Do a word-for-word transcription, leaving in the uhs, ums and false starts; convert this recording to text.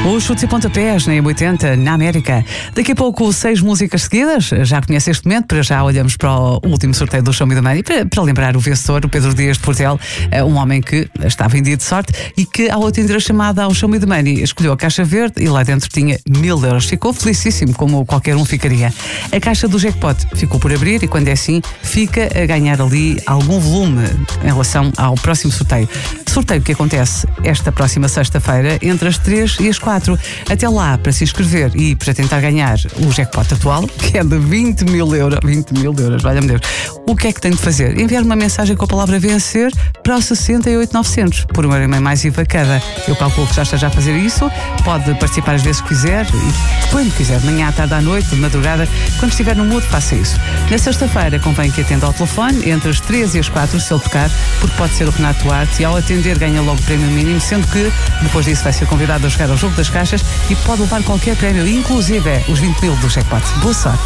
Os chutes e pontapés na M oitenta, na América. Daqui a pouco, seis músicas seguidas. Já conhece este momento, para já olhamos para o último sorteio do Show Me the Money, para, para lembrar o vencedor, o Pedro Dias de Portel, um homem que estava em dia de sorte e que, ao atender a chamada ao Show Me the Money, escolheu a caixa verde e lá dentro tinha mil euros. Ficou felicíssimo, como qualquer um ficaria. A caixa do jackpot ficou por abrir e, quando é assim, fica a ganhar ali algum volume em relação ao próximo sorteio. Sorteio que acontece esta próxima sexta-feira, entre as três e as quatro. Até lá, para se inscrever e para tentar ganhar o jackpot atual, que é de vinte mil euros, vinte mil euros, valha-me Deus, o que é que tem de fazer? Enviar uma mensagem com a palavra vencer para o sessenta e oito novecentos, por um euro e meio mais I V A cada. Eu calculo que já esteja a fazer isso, pode participar às vezes que quiser, e quando quiser, de manhã, à tarde, à noite, de madrugada, quando estiver no mood, faça isso. Na sexta-feira, convém que atenda ao telefone, entre as três e as quatro, se ele tocar, porque pode ser o Renato Duarte, e ao atender ganha logo o prémio mínimo, sendo que depois disso vai ser convidado a jogar ao jogo das caixas e pode levar qualquer prémio, inclusive os vinte mil do jackpot. Boa sorte!